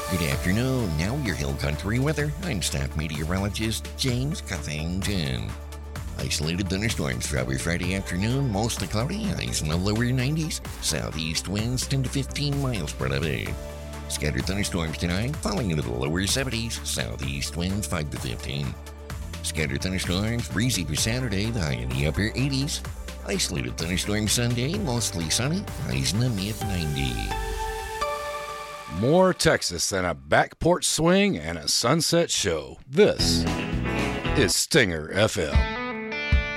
Good afternoon. Now your Hill Country weather. I'm staff meteorologist James Cuffington. Isolated thunderstorms for every Friday afternoon, mostly cloudy, highs in the lower 90s. Southeast winds 10 to 15 miles per hour. Scattered thunderstorms tonight, falling into the lower 70s. Southeast winds 5 to 15. Scattered thunderstorms, breezy for Saturday, the high in the upper 80s. Isolated thunderstorms Sunday, mostly sunny, highs in the mid 90s. More Texas than a back porch swing and a sunset show. This is Stinger FM.